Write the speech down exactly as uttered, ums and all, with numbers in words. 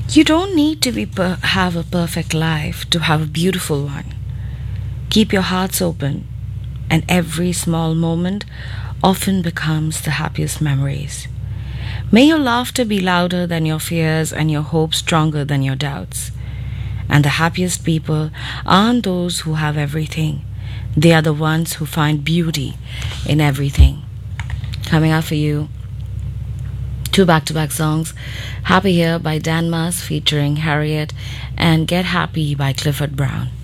You don't need to be per- have a perfect life to have a beautiful one. Keep your hearts open, and every small moment often becomes the happiest memories. May your laughter be louder than your fears and your hopes stronger than your doubts. And the happiest people aren't those who have everything, they are the ones who find beauty in everything. Coming up for you, two back to back songs: Happy Here by Dan Mas featuring Harriet, and Get Happy by Clifford Brown.